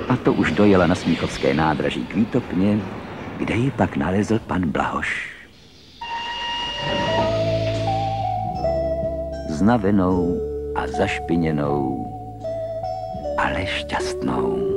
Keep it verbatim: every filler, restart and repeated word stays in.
A to už dojela na Smíchovské nádraží k Výtopně, kde ji pak nalezl pan Blahoš. Znavenou a zašpiněnou, ale šťastnou.